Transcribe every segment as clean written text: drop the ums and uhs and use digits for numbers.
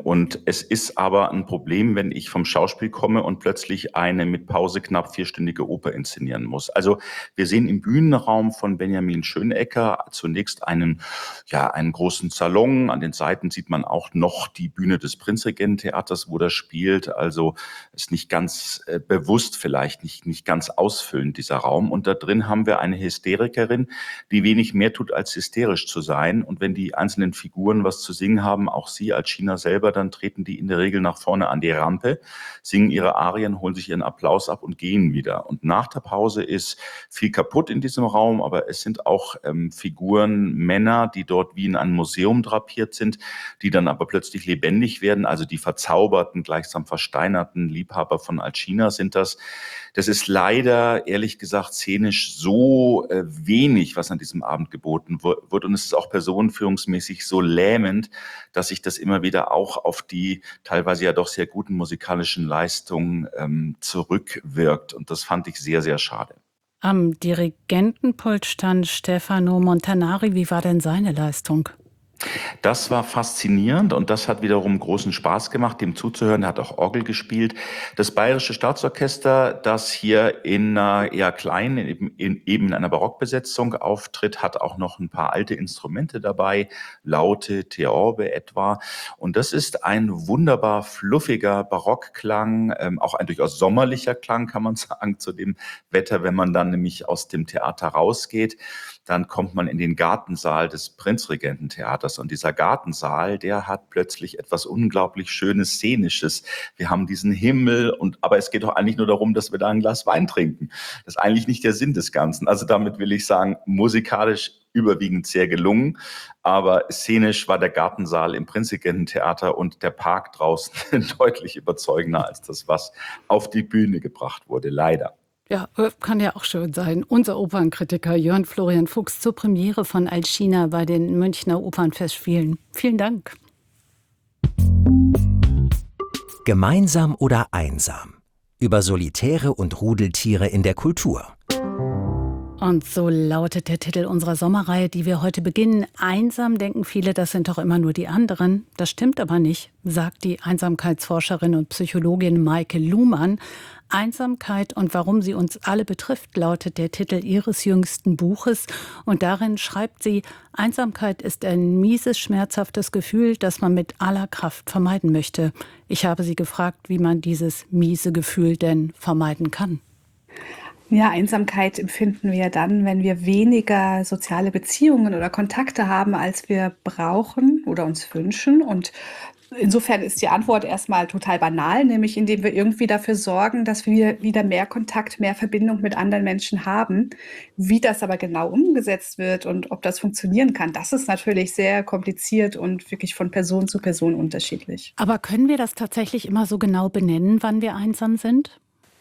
Und es ist aber ein Problem, wenn ich vom Schauspiel komme und plötzlich eine mit Pause knapp vierstündige Oper inszenieren muss. Also wir sehen im Bühnenraum von Benjamin Schönecker zunächst einen großen Salon. An den Seiten sieht man auch noch die Bühne des Prinzregententheaters, wo das spielt. Also ist nicht ganz bewusst vielleicht, nicht ganz ausfüllend dieser Raum. Und da drin haben wir eine Hysterikerin, die wenig mehr tut, als hysterisch zu sein. Und wenn die einzelnen Figuren was zu singen haben, auch sie als China selber, dann treten die in der Regel nach vorne an die Rampe, singen ihre Arien, holen sich ihren Applaus ab und gehen wieder. Und nach der Pause ist viel kaputt in diesem Raum, aber es sind auch Figuren, Männer, die dort wie in einem Museum drapiert sind, die dann aber plötzlich lebendig werden. Also die verzauberten, gleichsam versteinerten Liebhaber von Alcina sind das. Das ist leider, ehrlich gesagt, szenisch so wenig, was an diesem Abend geboten wird. Und es ist auch personenführungsmäßig so lähmend, dass sich das immer wieder auch auf die teilweise ja doch sehr guten musikalischen Leistungen zurückwirkt. Und das fand ich sehr, sehr schade. Am Dirigentenpult stand Stefano Montanari. Wie war denn seine Leistung? Das war faszinierend und das hat wiederum großen Spaß gemacht, dem zuzuhören. Er hat auch Orgel gespielt. Das Bayerische Staatsorchester, das hier in einer eher kleinen, eben in einer Barockbesetzung auftritt, hat auch noch ein paar alte Instrumente dabei, Laute, Theorbe etwa. Und das ist ein wunderbar fluffiger Barockklang, auch ein durchaus sommerlicher Klang, kann man sagen, zu dem Wetter, wenn man dann nämlich aus dem Theater rausgeht. Dann kommt man in den Gartensaal des Prinzregententheaters und dieser Gartensaal, der hat plötzlich etwas unglaublich Schönes, Szenisches. Wir haben diesen Himmel aber es geht doch eigentlich nur darum, dass wir da ein Glas Wein trinken. Das ist eigentlich nicht der Sinn des Ganzen. Also damit will ich sagen, musikalisch überwiegend sehr gelungen, aber szenisch war der Gartensaal im Prinzregententheater und der Park draußen deutlich überzeugender als das, was auf die Bühne gebracht wurde, leider. Ja, kann ja auch schön sein. Unser Opernkritiker Jörn Florian Fuchs zur Premiere von Alcina bei den Münchner Opernfestspielen. Vielen Dank. Gemeinsam oder einsam? Über Solitäre und Rudeltiere in der Kultur. Und so lautet der Titel unserer Sommerreihe, die wir heute beginnen. Einsam denken viele, das sind doch immer nur die anderen. Das stimmt aber nicht, sagt die Einsamkeitsforscherin und Psychologin Maike Luhmann. Einsamkeit und warum sie uns alle betrifft, lautet der Titel ihres jüngsten Buches. Und darin schreibt sie, Einsamkeit ist ein mieses, schmerzhaftes Gefühl, das man mit aller Kraft vermeiden möchte. Ich habe sie gefragt, wie man dieses miese Gefühl denn vermeiden kann. Ja, Einsamkeit empfinden wir dann, wenn wir weniger soziale Beziehungen oder Kontakte haben, als wir brauchen oder uns wünschen. Und insofern ist die Antwort erstmal total banal, nämlich indem wir irgendwie dafür sorgen, dass wir wieder mehr Kontakt, mehr Verbindung mit anderen Menschen haben. Wie das aber genau umgesetzt wird und ob das funktionieren kann, das ist natürlich sehr kompliziert und wirklich von Person zu Person unterschiedlich. Aber können wir das tatsächlich immer so genau benennen, wann wir einsam sind?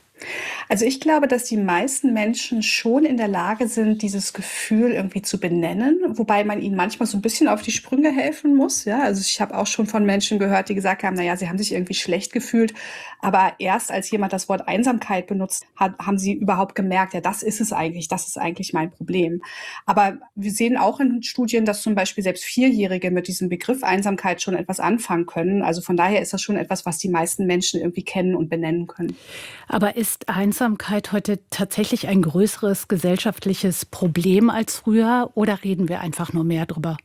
Also ich glaube, dass die meisten Menschen schon in der Lage sind, dieses Gefühl irgendwie zu benennen, wobei man ihnen manchmal so ein bisschen auf die Sprünge helfen muss. Ja, also ich habe auch schon von Menschen gehört, die gesagt haben, naja, sie haben sich irgendwie schlecht gefühlt, aber erst als jemand das Wort Einsamkeit benutzt hat, haben sie überhaupt gemerkt, ja, das ist eigentlich mein Problem. Aber wir sehen auch in Studien, dass zum Beispiel selbst Vierjährige mit diesem Begriff Einsamkeit schon etwas anfangen können. Also von daher ist das schon etwas, was die meisten Menschen irgendwie kennen und benennen können. Aber ist Einsamkeit heute tatsächlich ein größeres gesellschaftliches Problem als früher oder reden wir einfach nur mehr drüber?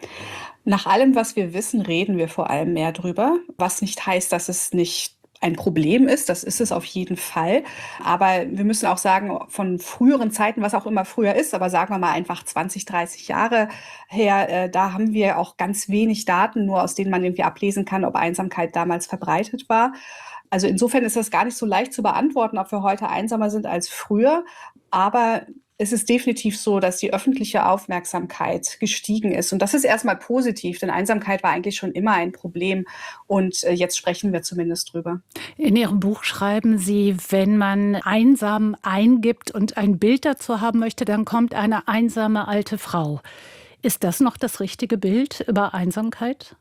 Nach allem, was wir wissen, reden wir vor allem mehr drüber, was nicht heißt, dass es nicht ein Problem ist. Das ist es auf jeden Fall. Aber wir müssen auch sagen, von früheren Zeiten, was auch immer früher ist, aber sagen wir mal einfach 20, 30 Jahre her, da haben wir auch ganz wenig Daten, nur aus denen man irgendwie ablesen kann, ob Einsamkeit damals verbreitet war. Also insofern ist das gar nicht so leicht zu beantworten, ob wir heute einsamer sind als früher. Aber es ist definitiv so, dass die öffentliche Aufmerksamkeit gestiegen ist. Und das ist erstmal positiv, denn Einsamkeit war eigentlich schon immer ein Problem. Und jetzt sprechen wir zumindest drüber. In Ihrem Buch schreiben Sie, wenn man einsam eingibt und ein Bild dazu haben möchte, dann kommt eine einsame alte Frau. Ist das noch das richtige Bild über Einsamkeit?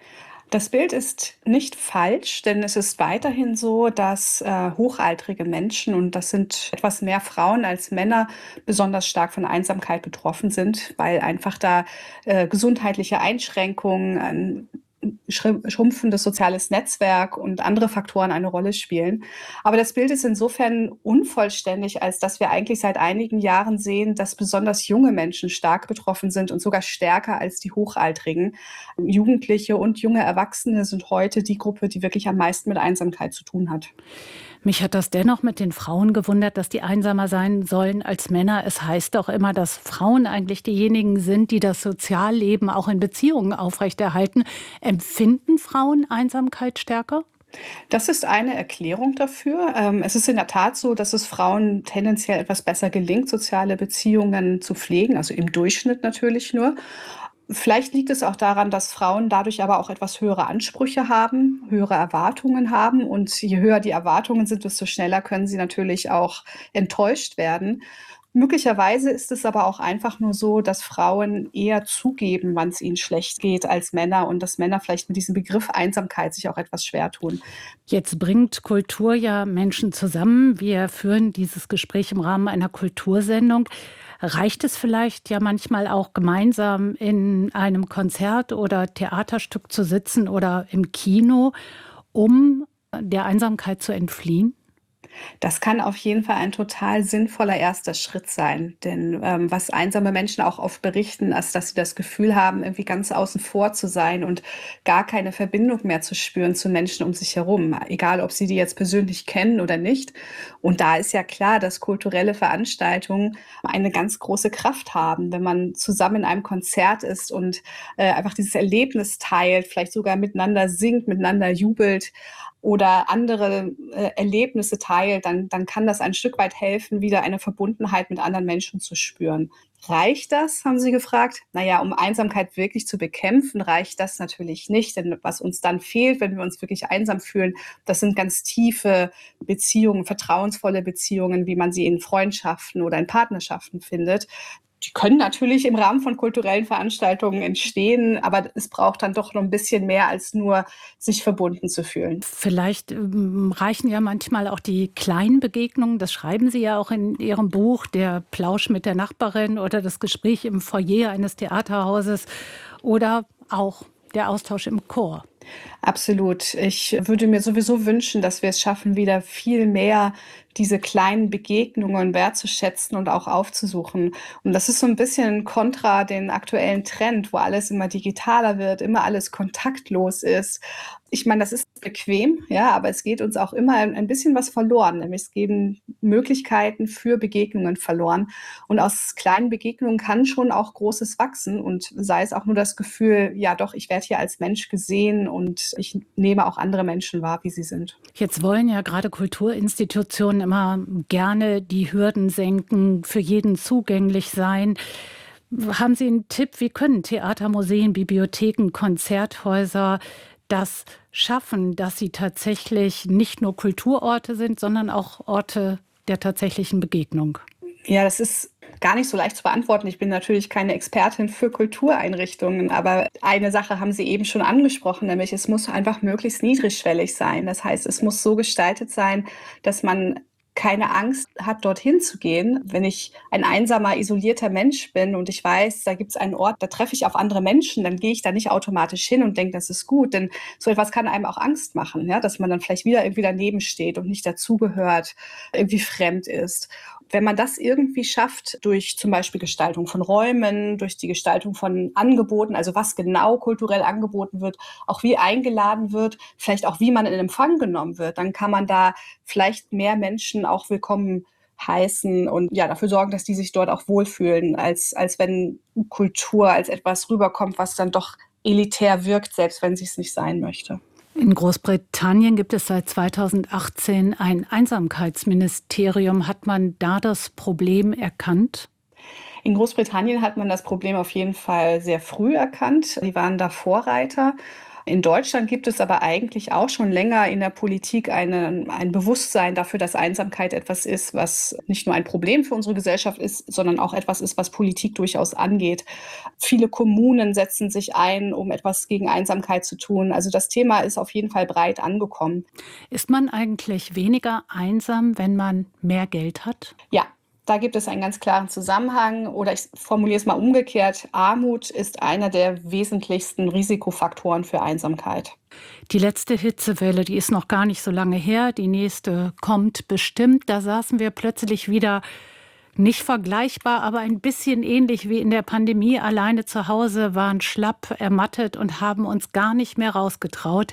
Das Bild ist nicht falsch, denn es ist weiterhin so, dass hochaltrige Menschen, und das sind etwas mehr Frauen als Männer, besonders stark von Einsamkeit betroffen sind, weil einfach da gesundheitliche Einschränkungen, schrumpfendes soziales Netzwerk und andere Faktoren eine Rolle spielen. Aber das Bild ist insofern unvollständig, als dass wir eigentlich seit einigen Jahren sehen, dass besonders junge Menschen stark betroffen sind und sogar stärker als die Hochaltrigen. Jugendliche und junge Erwachsene sind heute die Gruppe, die wirklich am meisten mit Einsamkeit zu tun hat. Mich hat das dennoch mit den Frauen gewundert, dass die einsamer sein sollen als Männer. Es heißt doch immer, dass Frauen eigentlich diejenigen sind, die das Sozialleben auch in Beziehungen aufrechterhalten. Empfinden Frauen Einsamkeit stärker? Das ist eine Erklärung dafür. Es ist in der Tat so, dass es Frauen tendenziell etwas besser gelingt, soziale Beziehungen zu pflegen, also im Durchschnitt natürlich nur. Vielleicht liegt es auch daran, dass Frauen dadurch aber auch etwas höhere Ansprüche haben, höhere Erwartungen haben. Und je höher die Erwartungen sind, desto schneller können sie natürlich auch enttäuscht werden. Möglicherweise ist es aber auch einfach nur so, dass Frauen eher zugeben, wann es ihnen schlecht geht, als Männer und dass Männer vielleicht mit diesem Begriff Einsamkeit sich auch etwas schwer tun. Jetzt bringt Kultur ja Menschen zusammen. Wir führen dieses Gespräch im Rahmen einer Kultursendung. Reicht es vielleicht ja manchmal auch gemeinsam in einem Konzert oder Theaterstück zu sitzen oder im Kino, um der Einsamkeit zu entfliehen? Das kann auf jeden Fall ein total sinnvoller erster Schritt sein. Denn was einsame Menschen auch oft berichten, ist, dass sie das Gefühl haben, irgendwie ganz außen vor zu sein und gar keine Verbindung mehr zu spüren zu Menschen um sich herum, egal ob sie die jetzt persönlich kennen oder nicht. Und da ist ja klar, dass kulturelle Veranstaltungen eine ganz große Kraft haben, wenn man zusammen in einem Konzert ist und einfach dieses Erlebnis teilt, vielleicht sogar miteinander singt, miteinander jubelt oder andere Erlebnisse teilt, dann kann das ein Stück weit helfen, wieder eine Verbundenheit mit anderen Menschen zu spüren. Reicht das, haben Sie gefragt? Naja, um Einsamkeit wirklich zu bekämpfen, reicht das natürlich nicht. Denn was uns dann fehlt, wenn wir uns wirklich einsam fühlen, das sind ganz tiefe Beziehungen, vertrauensvolle Beziehungen, wie man sie in Freundschaften oder in Partnerschaften findet. Die können natürlich im Rahmen von kulturellen Veranstaltungen entstehen, aber es braucht dann doch noch ein bisschen mehr als nur sich verbunden zu fühlen. Vielleicht reichen ja manchmal auch die kleinen Begegnungen, das schreiben Sie ja auch in Ihrem Buch, der Plausch mit der Nachbarin oder das Gespräch im Foyer eines Theaterhauses oder auch der Austausch im Chor. Absolut. Ich würde mir sowieso wünschen, dass wir es schaffen, wieder viel mehr diese kleinen Begegnungen wertzuschätzen und auch aufzusuchen. Und das ist so ein bisschen kontra den aktuellen Trend, wo alles immer digitaler wird, immer alles kontaktlos ist. Ich meine, das ist bequem, ja, aber es geht uns auch immer ein bisschen was verloren. Nämlich es gehen Möglichkeiten für Begegnungen verloren. Und aus kleinen Begegnungen kann schon auch Großes wachsen. Und sei es auch nur das Gefühl, ja doch, ich werde hier als Mensch gesehen und ich nehme auch andere Menschen wahr, wie sie sind. Jetzt wollen ja gerade Kulturinstitutionen immer gerne die Hürden senken, für jeden zugänglich sein. Haben Sie einen Tipp, wie können Theater, Museen, Bibliotheken, Konzerthäuser das schaffen, dass sie tatsächlich nicht nur Kulturorte sind, sondern auch Orte der tatsächlichen Begegnung? Ja, das ist gar nicht so leicht zu beantworten. Ich bin natürlich keine Expertin für Kultureinrichtungen, aber eine Sache haben Sie eben schon angesprochen, nämlich es muss einfach möglichst niedrigschwellig sein. Das heißt, es muss so gestaltet sein, dass man keine Angst hat, dorthin zu gehen. Wenn ich ein einsamer, isolierter Mensch bin und ich weiß, da gibt es einen Ort, da treffe ich auf andere Menschen, dann gehe ich da nicht automatisch hin und denke, das ist gut. Denn so etwas kann einem auch Angst machen, ja? Dass man dann vielleicht wieder irgendwie daneben steht und nicht dazugehört, irgendwie fremd ist. Wenn man das irgendwie schafft, durch zum Beispiel Gestaltung von Räumen, durch die Gestaltung von Angeboten, also was genau kulturell angeboten wird, auch wie eingeladen wird, vielleicht auch wie man in Empfang genommen wird, dann kann man da vielleicht mehr Menschen auch willkommen heißen und ja, dafür sorgen, dass die sich dort auch wohlfühlen, als wenn Kultur als etwas rüberkommt, was dann doch elitär wirkt, selbst wenn sie es nicht sein möchte. In Großbritannien gibt es seit 2018 ein Einsamkeitsministerium. Hat man da das Problem erkannt? In Großbritannien hat man das Problem auf jeden Fall sehr früh erkannt. Die waren da Vorreiter. In Deutschland gibt es aber eigentlich auch schon länger in der Politik ein Bewusstsein dafür, dass Einsamkeit etwas ist, was nicht nur ein Problem für unsere Gesellschaft ist, sondern auch etwas ist, was Politik durchaus angeht. Viele Kommunen setzen sich ein, um etwas gegen Einsamkeit zu tun. Also das Thema ist auf jeden Fall breit angekommen. Ist man eigentlich weniger einsam, wenn man mehr Geld hat? Ja. Da gibt es einen ganz klaren Zusammenhang oder ich formuliere es mal umgekehrt. Armut ist einer der wesentlichsten Risikofaktoren für Einsamkeit. Die letzte Hitzewelle, die ist noch gar nicht so lange her. Die nächste kommt bestimmt. Da saßen wir plötzlich wieder nicht vergleichbar, aber ein bisschen ähnlich wie in der Pandemie. Alleine zu Hause, waren schlapp, ermattet und haben uns gar nicht mehr rausgetraut.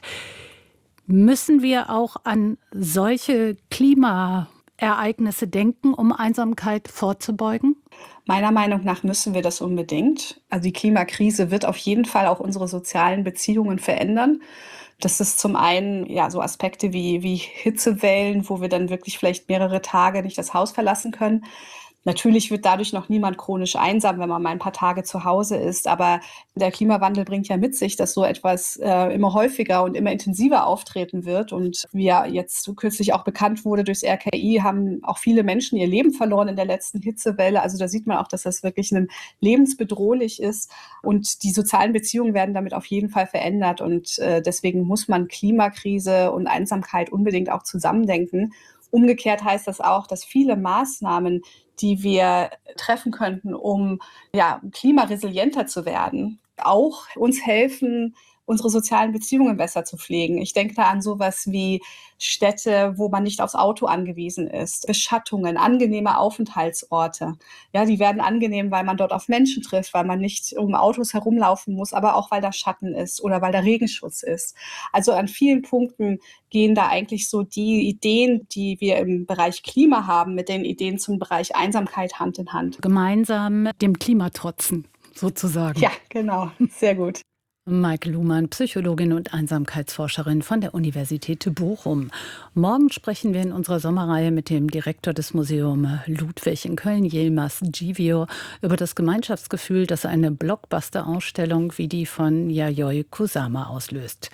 Müssen wir auch an solche Klimaereignisse denken, um Einsamkeit vorzubeugen? Meiner Meinung nach müssen wir das unbedingt. Also die Klimakrise wird auf jeden Fall auch unsere sozialen Beziehungen verändern. Das ist zum einen ja so Aspekte wie Hitzewellen, wo wir dann wirklich vielleicht mehrere Tage nicht das Haus verlassen können. Natürlich wird dadurch noch niemand chronisch einsam, wenn man mal ein paar Tage zu Hause ist. Aber der Klimawandel bringt ja mit sich, dass so etwas immer häufiger und immer intensiver auftreten wird. Und wie ja jetzt so kürzlich auch bekannt wurde durchs RKI, haben auch viele Menschen ihr Leben verloren in der letzten Hitzewelle. Also da sieht man auch, dass das wirklich lebensbedrohlich ist. Und die sozialen Beziehungen werden damit auf jeden Fall verändert. Und deswegen muss man Klimakrise und Einsamkeit unbedingt auch zusammendenken. Umgekehrt heißt das auch, dass viele Maßnahmen, die wir treffen könnten, um klimaresilienter zu werden, auch uns helfen, unsere sozialen Beziehungen besser zu pflegen. Ich denke da an sowas wie Städte, wo man nicht aufs Auto angewiesen ist, Beschattungen, angenehme Aufenthaltsorte. Ja, die werden angenehm, weil man dort auf Menschen trifft, weil man nicht um Autos herumlaufen muss, aber auch, weil da Schatten ist oder weil da Regenschutz ist. Also an vielen Punkten gehen da eigentlich so die Ideen, die wir im Bereich Klima haben, mit den Ideen zum Bereich Einsamkeit Hand in Hand. Gemeinsam dem Klima trotzen, sozusagen. Ja, genau. Sehr gut. Maike Luhmann, Psychologin und Einsamkeitsforscherin von der Universität Bochum. Morgen sprechen wir in unserer Sommerreihe mit dem Direktor des Museums Ludwig in Köln, Yilmaz Givio, über das Gemeinschaftsgefühl, das eine Blockbuster-Ausstellung wie die von Yayoi Kusama auslöst.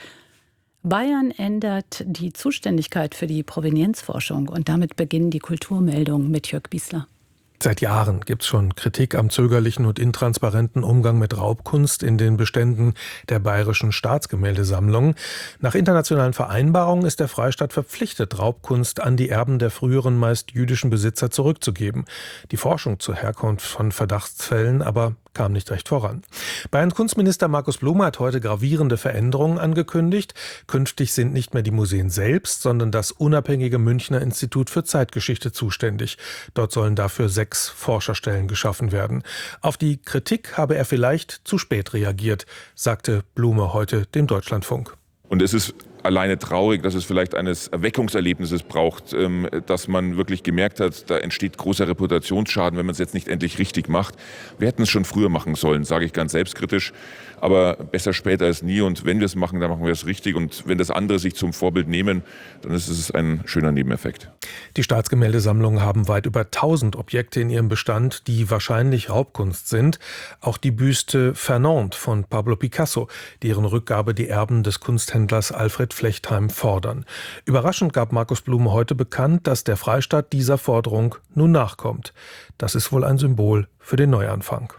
Bayern ändert die Zuständigkeit für die Provenienzforschung und damit beginnen die Kulturmeldungen mit Jörg Biesler. Seit Jahren gibt es schon Kritik am zögerlichen und intransparenten Umgang mit Raubkunst in den Beständen der Bayerischen Staatsgemäldesammlung. Nach internationalen Vereinbarungen ist der Freistaat verpflichtet, Raubkunst an die Erben der früheren meist jüdischen Besitzer zurückzugeben. Die Forschung zur Herkunft von Verdachtsfällen aber kam nicht recht voran. Bayerns Kunstminister Markus Blume hat heute gravierende Veränderungen angekündigt. Künftig sind nicht mehr die Museen selbst, sondern das unabhängige Münchner Institut für Zeitgeschichte zuständig. Dort sollen dafür 6 Forscherstellen geschaffen werden. Auf die Kritik habe er vielleicht zu spät reagiert, sagte Blume heute dem Deutschlandfunk. Und es ist alleine traurig, dass es vielleicht eines Erweckungserlebnisses braucht, dass man wirklich gemerkt hat, da entsteht großer Reputationsschaden, wenn man es jetzt nicht endlich richtig macht. Wir hätten es schon früher machen sollen, sage ich ganz selbstkritisch. Aber besser später als nie. Und wenn wir es machen, dann machen wir es richtig. Und wenn das andere sich zum Vorbild nehmen, dann ist es ein schöner Nebeneffekt. Die Staatsgemäldesammlungen haben weit über 1000 Objekte in ihrem Bestand, die wahrscheinlich Raubkunst sind. Auch die Büste Fernand von Pablo Picasso, deren Rückgabe die Erben des Kunsthändlers Alfred Flechtheim fordern. Überraschend gab Markus Blume heute bekannt, dass der Freistaat dieser Forderung nun nachkommt. Das ist wohl ein Symbol für den Neuanfang.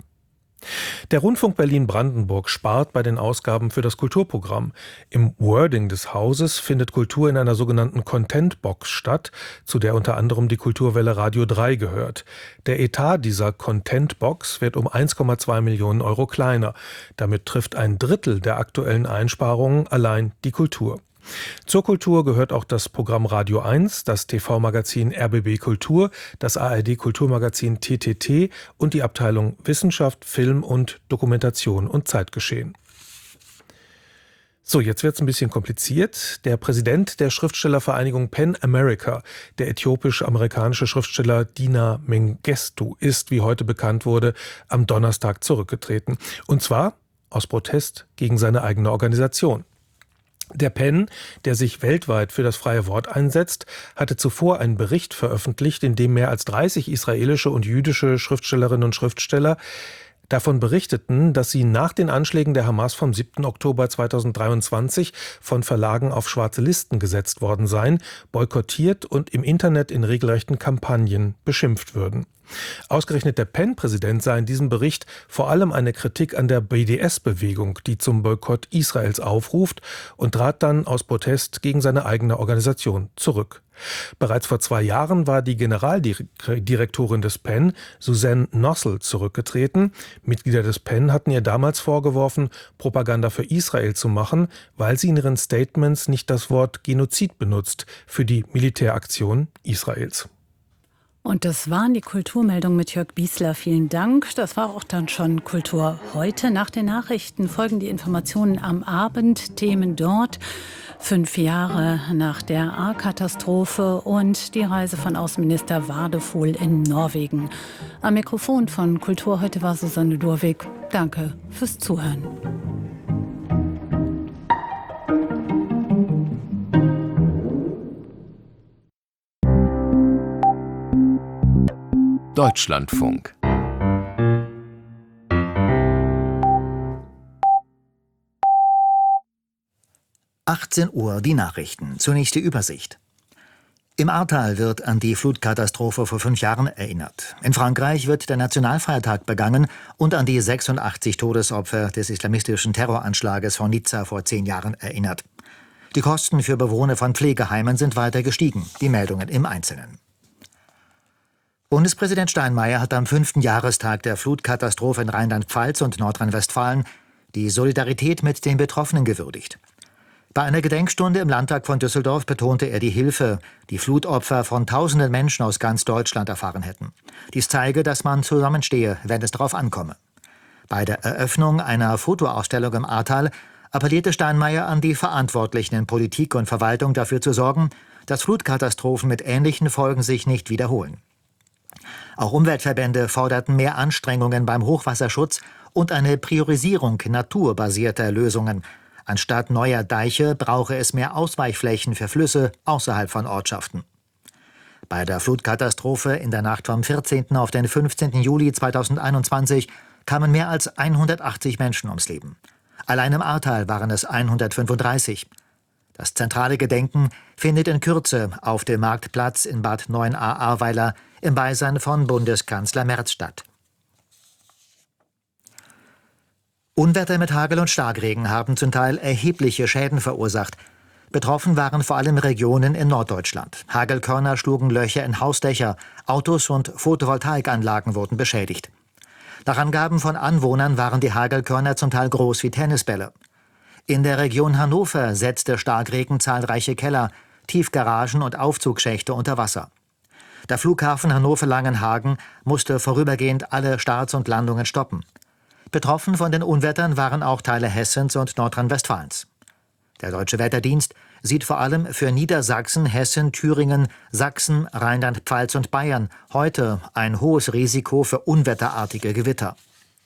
Der Rundfunk Berlin-Brandenburg spart bei den Ausgaben für das Kulturprogramm. Im Wording des Hauses findet Kultur in einer sogenannten Content-Box statt, zu der unter anderem die Kulturwelle Radio 3 gehört. Der Etat dieser Content-Box wird um 1,2 Millionen Euro kleiner. Damit trifft ein Drittel der aktuellen Einsparungen allein die Kultur. Zur Kultur gehört auch das Programm Radio 1, das TV-Magazin RBB Kultur, das ARD-Kulturmagazin TTT und die Abteilung Wissenschaft, Film und Dokumentation und Zeitgeschehen. So, jetzt wird es ein bisschen kompliziert. Der Präsident der Schriftstellervereinigung PEN America, der äthiopisch-amerikanische Schriftsteller Dina Mengestu, ist, wie heute bekannt wurde, am Donnerstag zurückgetreten. Und zwar aus Protest gegen seine eigene Organisation. Der PEN, der sich weltweit für das freie Wort einsetzt, hatte zuvor einen Bericht veröffentlicht, in dem mehr als 30 israelische und jüdische Schriftstellerinnen und Schriftsteller davon berichteten, dass sie nach den Anschlägen der Hamas vom 7. Oktober 2023 von Verlagen auf schwarze Listen gesetzt worden seien, boykottiert und im Internet in regelrechten Kampagnen beschimpft würden. Ausgerechnet der PEN-Präsident sah in diesem Bericht vor allem eine Kritik an der BDS-Bewegung, die zum Boykott Israels aufruft, und trat dann aus Protest gegen seine eigene Organisation zurück. Bereits vor 2 Jahren war die Generaldirektorin des PEN, Suzanne Nossel, zurückgetreten. Mitglieder des PEN hatten ihr damals vorgeworfen, Propaganda für Israel zu machen, weil sie in ihren Statements nicht das Wort Genozid benutzt für die Militäraktion Israels. Und das waren die Kulturmeldungen mit Jörg Biesler. Vielen Dank. Das war auch dann schon Kultur heute. Nach den Nachrichten folgen die Informationen am Abend. Themen dort: 5 Jahre nach der Ahrkatastrophe und die Reise von Außenminister Wadefuhl in Norwegen. Am Mikrofon von Kultur heute war Susanne Durwig. Danke fürs Zuhören. Deutschlandfunk. Uhr die Nachrichten. Zunächst die Übersicht. Im Ahrtal wird an die Flutkatastrophe vor 5 Jahren erinnert. In Frankreich wird der Nationalfeiertag begangen und an die 86 Todesopfer des islamistischen Terroranschlages von Nizza vor 10 Jahren erinnert. Die Kosten für Bewohner von Pflegeheimen sind weiter gestiegen. Die Meldungen im Einzelnen. Bundespräsident Steinmeier hat am 5. Jahrestag der Flutkatastrophe in Rheinland-Pfalz und Nordrhein-Westfalen die Solidarität mit den Betroffenen gewürdigt. Bei einer Gedenkstunde im Landtag von Düsseldorf betonte er die Hilfe, die Flutopfer von tausenden Menschen aus ganz Deutschland erfahren hätten. Dies zeige, dass man zusammenstehe, wenn es darauf ankomme. Bei der Eröffnung einer Fotoausstellung im Ahrtal appellierte Steinmeier an die Verantwortlichen in Politik und Verwaltung dafür zu sorgen, dass Flutkatastrophen mit ähnlichen Folgen sich nicht wiederholen. Auch Umweltverbände forderten mehr Anstrengungen beim Hochwasserschutz und eine Priorisierung naturbasierter Lösungen. Anstatt neuer Deiche brauche es mehr Ausweichflächen für Flüsse außerhalb von Ortschaften. Bei der Flutkatastrophe in der Nacht vom 14. auf den 15. Juli 2021 kamen mehr als 180 Menschen ums Leben. Allein im Ahrtal waren es 135. Das zentrale Gedenken findet in Kürze auf dem Marktplatz in Bad Neuenahr-Ahrweiler im Beisein von Bundeskanzler Merz statt. Unwetter mit Hagel und Starkregen haben zum Teil erhebliche Schäden verursacht. Betroffen waren vor allem Regionen in Norddeutschland. Hagelkörner schlugen Löcher in Hausdächer, Autos und Photovoltaikanlagen wurden beschädigt. Nach Angaben von Anwohnern waren die Hagelkörner zum Teil groß wie Tennisbälle. In der Region Hannover setzte Starkregen zahlreiche Keller, Tiefgaragen und Aufzugschächte unter Wasser. Der Flughafen Hannover-Langenhagen musste vorübergehend alle Starts und Landungen stoppen. Betroffen von den Unwettern waren auch Teile Hessens und Nordrhein-Westfalens. Der Deutsche Wetterdienst sieht vor allem für Niedersachsen, Hessen, Thüringen, Sachsen, Rheinland-Pfalz und Bayern heute ein hohes Risiko für unwetterartige Gewitter.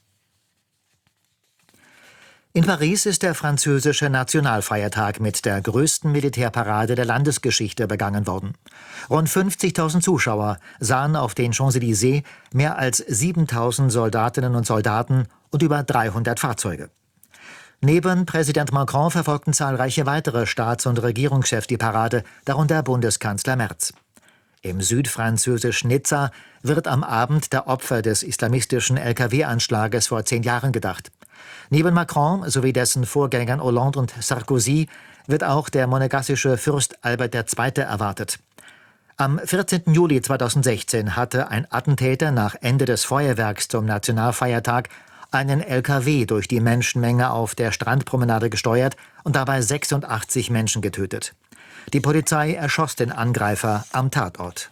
In Paris ist der französische Nationalfeiertag mit der größten Militärparade der Landesgeschichte begangen worden. Rund 50.000 Zuschauer sahen auf den Champs-Élysées mehr als 7.000 Soldatinnen und Soldaten und über 300 Fahrzeuge. Neben Präsident Macron verfolgten zahlreiche weitere Staats- und Regierungschefs die Parade, darunter Bundeskanzler Merz. Im südfranzösischen Nizza wird am Abend der Opfer des islamistischen LKW-Anschlages vor 10 Jahren gedacht. Neben Macron sowie dessen Vorgängern Hollande und Sarkozy wird auch der monegassische Fürst Albert II. Erwartet. Am 14. Juli 2016 hatte ein Attentäter nach Ende des Feuerwerks zum Nationalfeiertag einen LKW durch die Menschenmenge auf der Strandpromenade gesteuert und dabei 86 Menschen getötet. Die Polizei erschoss den Angreifer am Tatort.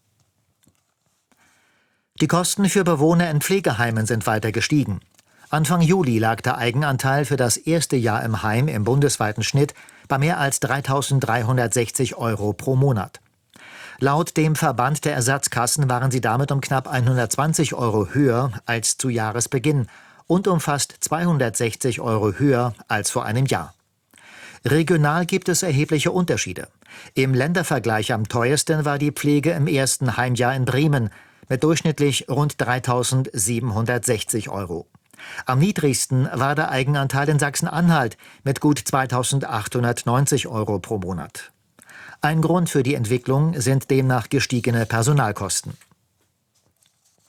Die Kosten für Bewohner in Pflegeheimen sind weiter gestiegen. Anfang Juli lag der Eigenanteil für das erste Jahr im Heim im bundesweiten Schnitt bei mehr als 3.360 € pro Monat. Laut dem Verband der Ersatzkassen waren sie damit um knapp 120 € höher als zu Jahresbeginn und um fast 260 € höher als vor einem Jahr. Regional gibt es erhebliche Unterschiede. Im Ländervergleich am teuersten war die Pflege im ersten Heimjahr in Bremen mit durchschnittlich rund 3.760 €. Am niedrigsten war der Eigenanteil in Sachsen-Anhalt mit gut 2.890 € pro Monat. Ein Grund für die Entwicklung sind demnach gestiegene Personalkosten.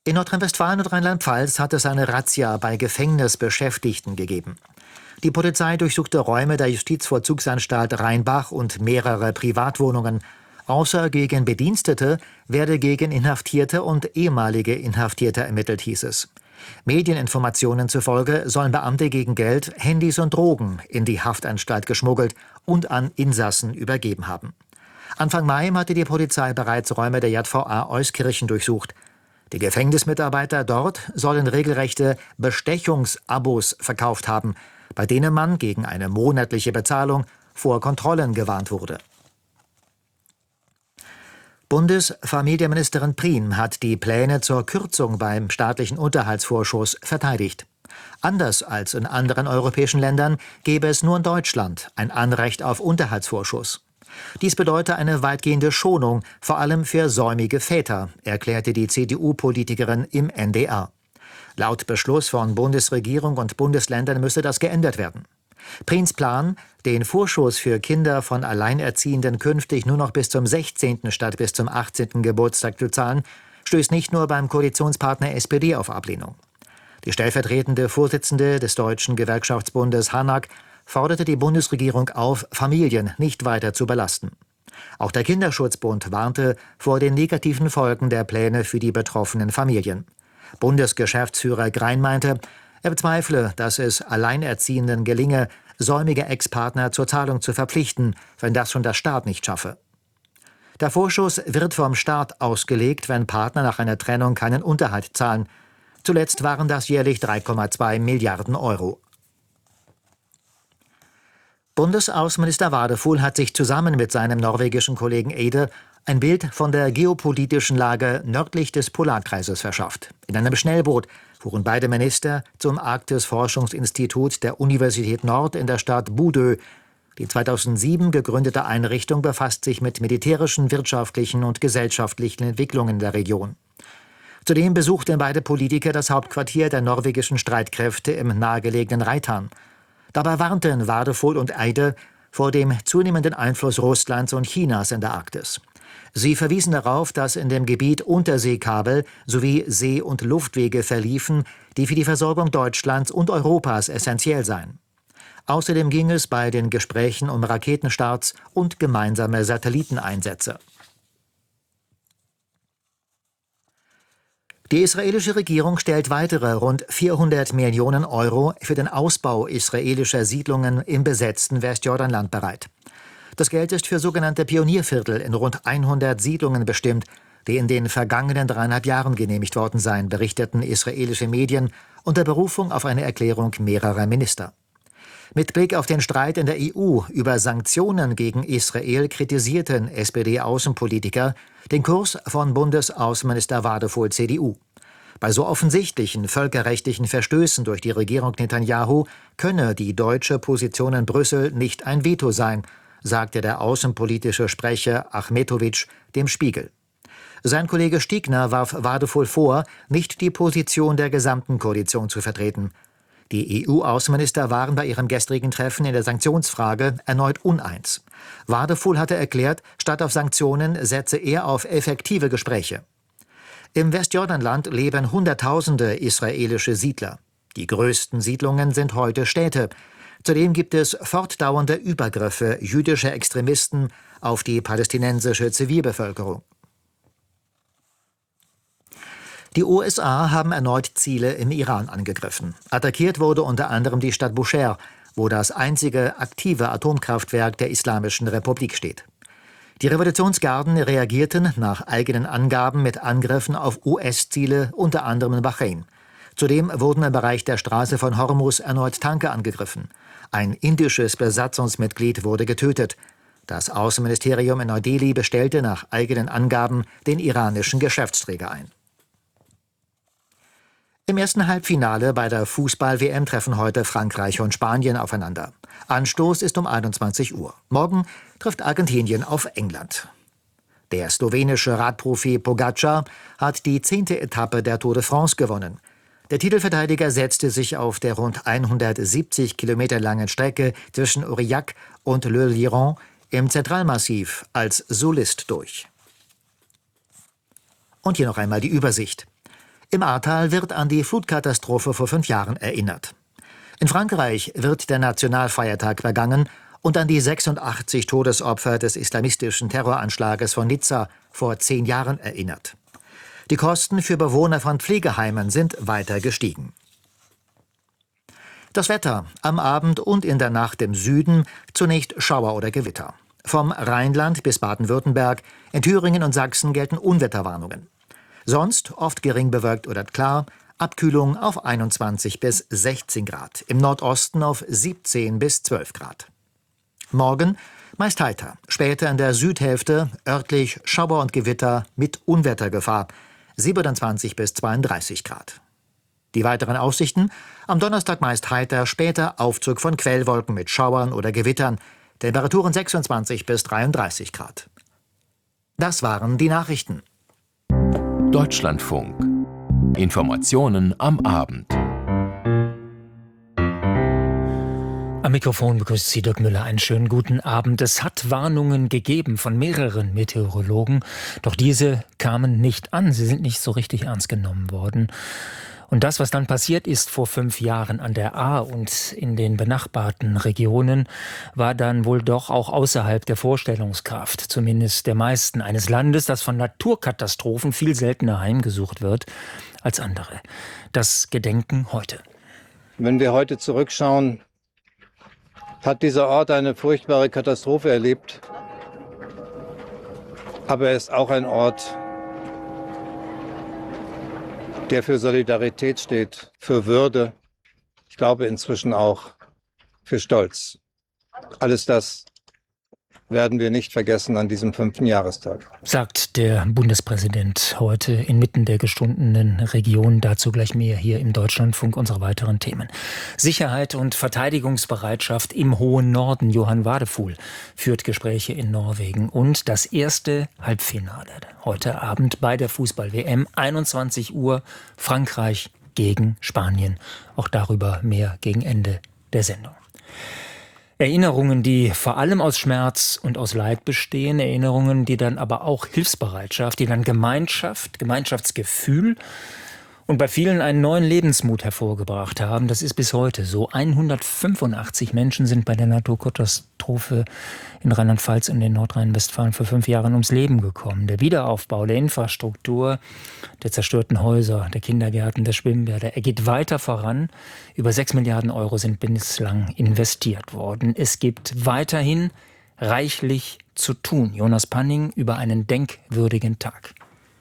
In Nordrhein-Westfalen und Rheinland-Pfalz hat es eine Razzia bei Gefängnisbeschäftigten gegeben. Die Polizei durchsuchte Räume der Justizvollzugsanstalt Rheinbach und mehrere Privatwohnungen. Außer gegen Bedienstete werde gegen Inhaftierte und ehemalige Inhaftierte ermittelt, hieß es. Medieninformationen zufolge sollen Beamte gegen Geld Handys und Drogen in die Haftanstalt geschmuggelt und an Insassen übergeben haben. Anfang Mai hatte die Polizei bereits Räume der JVA Euskirchen durchsucht. Die Gefängnismitarbeiter dort sollen regelrechte Bestechungsabos verkauft haben, bei denen man gegen eine monatliche Bezahlung vor Kontrollen gewarnt wurde. Bundesfamilienministerin Prien hat die Pläne zur Kürzung beim staatlichen Unterhaltsvorschuss verteidigt. Anders als in anderen europäischen Ländern gäbe es nur in Deutschland ein Anrecht auf Unterhaltsvorschuss. Dies bedeute eine weitgehende Schonung, vor allem für säumige Väter, erklärte die CDU-Politikerin im NDR. Laut Beschluss von Bundesregierung und Bundesländern müsse das geändert werden. Priens Plan, den Vorschuss für Kinder von Alleinerziehenden künftig nur noch bis zum 16. statt bis zum 18. Geburtstag zu zahlen, stößt nicht nur beim Koalitionspartner SPD auf Ablehnung. Die stellvertretende Vorsitzende des Deutschen Gewerkschaftsbundes Hanak forderte die Bundesregierung auf, Familien nicht weiter zu belasten. Auch der Kinderschutzbund warnte vor den negativen Folgen der Pläne für die betroffenen Familien. Bundesgeschäftsführer Grein meinte, er bezweifle, dass es Alleinerziehenden gelinge, säumige Ex-Partner zur Zahlung zu verpflichten, wenn das schon der Staat nicht schaffe. Der Vorschuss wird vom Staat ausgelegt, wenn Partner nach einer Trennung keinen Unterhalt zahlen. Zuletzt waren das jährlich 3,2 Milliarden Euro. Bundesaußenminister Wadefuhl hat sich zusammen mit seinem norwegischen Kollegen Eide ein Bild von der geopolitischen Lage nördlich des Polarkreises verschafft. In einem Schnellboot fuhren beide Minister zum Arktis-Forschungsinstitut der Universität Nord in der Stadt Bodø. Die 2007 gegründete Einrichtung befasst sich mit militärischen, wirtschaftlichen und gesellschaftlichen Entwicklungen der Region. Zudem besuchten beide Politiker das Hauptquartier der norwegischen Streitkräfte im nahegelegenen Reitan. Dabei warnten Wadefuhl und Eide vor dem zunehmenden Einfluss Russlands und Chinas in der Arktis. Sie verwiesen darauf, dass in dem Gebiet Unterseekabel sowie See- und Luftwege verliefen, die für die Versorgung Deutschlands und Europas essentiell seien. Außerdem ging es bei den Gesprächen um Raketenstarts und gemeinsame Satelliteneinsätze. Die israelische Regierung stellt weitere rund 400 Millionen Euro für den Ausbau israelischer Siedlungen im besetzten Westjordanland bereit. Das Geld ist für sogenannte Pionierviertel in rund 100 Siedlungen bestimmt, die in den vergangenen 3,5 Jahren genehmigt worden seien, berichteten israelische Medien unter Berufung auf eine Erklärung mehrerer Minister. Mit Blick auf den Streit in der EU über Sanktionen gegen Israel kritisierten SPD-Außenpolitiker den Kurs von Bundesaußenminister Wadefuhl CDU. Bei so offensichtlichen völkerrechtlichen Verstößen durch die Regierung Netanyahu könne die deutsche Position in Brüssel nicht ein Veto sein, sagte der außenpolitische Sprecher Achmetovic dem Spiegel. Sein Kollege Stiegner warf Wadefuhl vor, nicht die Position der gesamten Koalition zu vertreten. Die EU-Außenminister waren bei ihrem gestrigen Treffen in der Sanktionsfrage erneut uneins. Wadefuhl hatte erklärt, statt auf Sanktionen setze er auf effektive Gespräche. Im Westjordanland leben Hunderttausende israelische Siedler. Die größten Siedlungen sind heute Städte. Zudem gibt es fortdauernde Übergriffe jüdischer Extremisten auf die palästinensische Zivilbevölkerung. Die USA haben erneut Ziele im Iran angegriffen. Attackiert wurde unter anderem die Stadt Bushehr, wo das einzige aktive Atomkraftwerk der Islamischen Republik steht. Die Revolutionsgarden reagierten nach eigenen Angaben mit Angriffen auf US-Ziele, unter anderem in Bahrain. Zudem wurden im Bereich der Straße von Hormuz erneut Tanker angegriffen. Ein indisches Besatzungsmitglied wurde getötet. Das Außenministerium in Neu-Delhi bestellte nach eigenen Angaben den iranischen Geschäftsträger ein. Im ersten Halbfinale bei der Fußball-WM treffen heute Frankreich und Spanien aufeinander. Anstoß ist um 21 Uhr. Morgen trifft Argentinien auf England. Der slowenische Radprofi Pogačar hat die 10. Etappe der Tour de France gewonnen. Der Titelverteidiger setzte sich auf der rund 170 Kilometer langen Strecke zwischen Aurillac und Le Liron im Zentralmassiv als Solist durch. Und hier noch einmal die Übersicht. Im Ahrtal wird an die Flutkatastrophe vor 5 Jahren erinnert. In Frankreich wird der Nationalfeiertag begangen und an die 86 Todesopfer des islamistischen Terroranschlages von Nizza vor 10 Jahren erinnert. Die Kosten für Bewohner von Pflegeheimen sind weiter gestiegen. Das Wetter am Abend und in der Nacht im Süden zunächst Schauer oder Gewitter. Vom Rheinland bis Baden-Württemberg, in Thüringen und Sachsen gelten Unwetterwarnungen. Sonst oft gering bewölkt oder klar, Abkühlung auf 21 bis 16 Grad, im Nordosten auf 17 bis 12 Grad. Morgen meist heiter, später in der Südhälfte örtlich Schauer und Gewitter mit Unwettergefahr, 27 bis 32 Grad. Die weiteren Aussichten: am Donnerstag meist heiter, später Aufzug von Quellwolken mit Schauern oder Gewittern, Temperaturen 26 bis 33 Grad. Das waren die Nachrichten. Deutschlandfunk. Informationen am Abend. Am Mikrofon begrüßt Sie Dirk Müller. Einen schönen guten Abend. Es hat Warnungen gegeben von mehreren Meteorologen, doch diese kamen nicht an. Sie sind nicht so richtig ernst genommen worden. Und das, was dann passiert ist vor 5 Jahren an der Ahr und in den benachbarten Regionen, war dann wohl doch auch außerhalb der Vorstellungskraft, zumindest der meisten, eines Landes, das von Naturkatastrophen viel seltener heimgesucht wird als andere. Das Gedenken heute. Wenn wir heute zurückschauen, hat dieser Ort eine furchtbare Katastrophe erlebt. Aber er ist auch ein Ort, der für Solidarität steht, für Würde, ich glaube inzwischen auch für Stolz. Alles das werden wir nicht vergessen an diesem 5. Jahrestag. Sagt der Bundespräsident heute inmitten der gestundenen Region. Dazu gleich mehr hier im Deutschlandfunk, unsere weiteren Themen. Sicherheit und Verteidigungsbereitschaft im hohen Norden. Johann Wadefuhl führt Gespräche in Norwegen. Und das erste Halbfinale heute Abend bei der Fußball-WM. 21 Uhr, Frankreich gegen Spanien. Auch darüber mehr gegen Ende der Sendung. Erinnerungen, die vor allem aus Schmerz und aus Leid bestehen, Erinnerungen, die dann aber auch Hilfsbereitschaft, die dann Gemeinschaft, Gemeinschaftsgefühl und bei vielen einen neuen Lebensmut hervorgebracht haben. Das ist bis heute so. 185 Menschen sind bei der Naturkatastrophe in Rheinland-Pfalz und in Nordrhein-Westfalen vor 5 Jahren ums Leben gekommen. Der Wiederaufbau der Infrastruktur, der zerstörten Häuser, der Kindergärten, der Schwimmbäder, er geht weiter voran. Über 6 Milliarden Euro sind bislang investiert worden. Es gibt weiterhin reichlich zu tun. Jonas Panning über einen denkwürdigen Tag.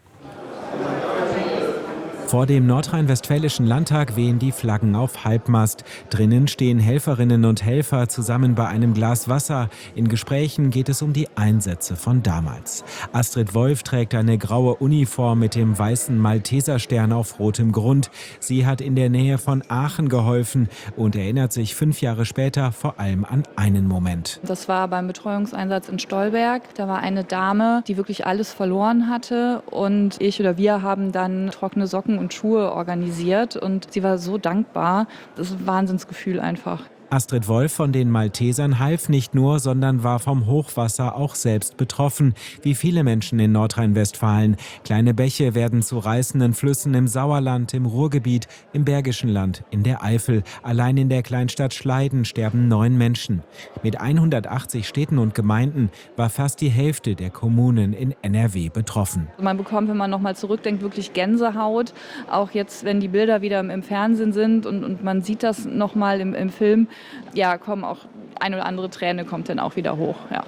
Vor dem nordrhein-westfälischen Landtag wehen die Flaggen auf Halbmast. Drinnen stehen Helferinnen und Helfer zusammen bei einem Glas Wasser. In Gesprächen geht es um die Einsätze von damals. Astrid Wolf trägt eine graue Uniform mit dem weißen Malteserstern auf rotem Grund. Sie hat in der Nähe von Aachen geholfen und erinnert sich 5 Jahre später vor allem an einen Moment. Das war beim Betreuungseinsatz in Stolberg. Da war eine Dame, die wirklich alles verloren hatte. Und wir haben dann trockene Socken und Schuhe organisiert und sie war so dankbar. Das ist ein Wahnsinnsgefühl einfach. Astrid Wolf von den Maltesern half nicht nur, sondern war vom Hochwasser auch selbst betroffen, wie viele Menschen in Nordrhein-Westfalen. Kleine Bäche werden zu reißenden Flüssen im Sauerland, im Ruhrgebiet, im Bergischen Land, in der Eifel. Allein in der Kleinstadt Schleiden sterben 9 Menschen. Mit 180 Städten und Gemeinden war fast die Hälfte der Kommunen in NRW betroffen. Man bekommt, wenn man nochmal zurückdenkt, wirklich Gänsehaut. Auch jetzt, wenn die Bilder wieder im Fernsehen sind und man sieht das nochmal im Film, ja, kommen auch eine oder andere Träne kommt dann auch wieder hoch, ja.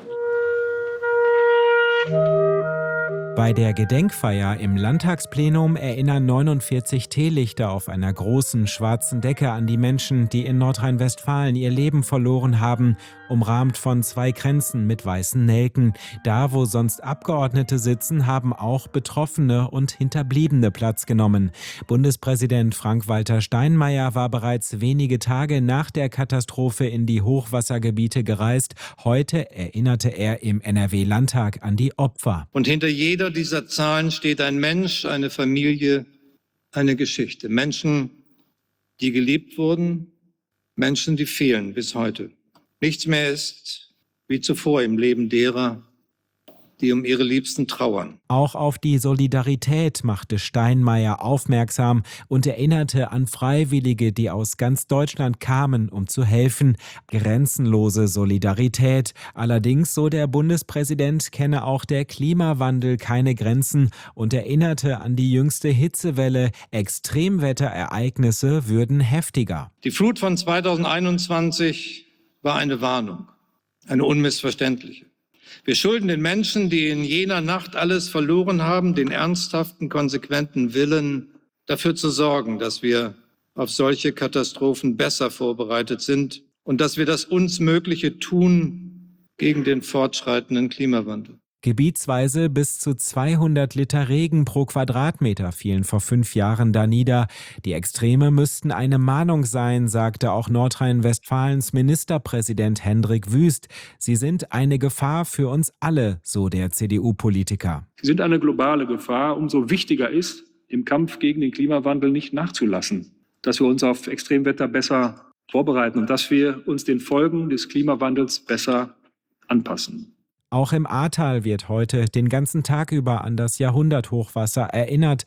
Bei der Gedenkfeier im Landtagsplenum erinnern 49 Teelichter auf einer großen schwarzen Decke an die Menschen, die in Nordrhein-Westfalen ihr Leben verloren haben, umrahmt von 2 Kränzen mit weißen Nelken. Da, wo sonst Abgeordnete sitzen, haben auch Betroffene und Hinterbliebene Platz genommen. Bundespräsident Frank-Walter Steinmeier war bereits wenige Tage nach der Katastrophe in die Hochwassergebiete gereist. Heute erinnerte er im NRW-Landtag an die Opfer. Und hinter jeder dieser Zahlen steht ein Mensch, eine Familie, eine Geschichte. Menschen, die geliebt wurden, Menschen, die fehlen bis heute. Nichts mehr ist wie zuvor im Leben derer, die um ihre Liebsten trauern. Auch auf die Solidarität machte Steinmeier aufmerksam und erinnerte an Freiwillige, die aus ganz Deutschland kamen, um zu helfen. Grenzenlose Solidarität. Allerdings, so der Bundespräsident, kenne auch der Klimawandel keine Grenzen und erinnerte an die jüngste Hitzewelle. Extremwetterereignisse würden heftiger. Die Flut von 2021 war eine Warnung, eine unmissverständliche. Wir schulden den Menschen, die in jener Nacht alles verloren haben, den ernsthaften, konsequenten Willen, dafür zu sorgen, dass wir auf solche Katastrophen besser vorbereitet sind und dass wir das uns Mögliche tun gegen den fortschreitenden Klimawandel. Gebietsweise bis zu 200 Liter Regen pro Quadratmeter fielen vor 5 Jahren da nieder. Die Extreme müssten eine Mahnung sein, sagte auch Nordrhein-Westfalens Ministerpräsident Hendrik Wüst. Sie sind eine Gefahr für uns alle, so der CDU-Politiker. Sie sind eine globale Gefahr. Umso wichtiger ist, im Kampf gegen den Klimawandel nicht nachzulassen, dass wir uns auf Extremwetter besser vorbereiten und dass wir uns den Folgen des Klimawandels besser anpassen. Auch im Ahrtal wird heute den ganzen Tag über an das Jahrhunderthochwasser erinnert.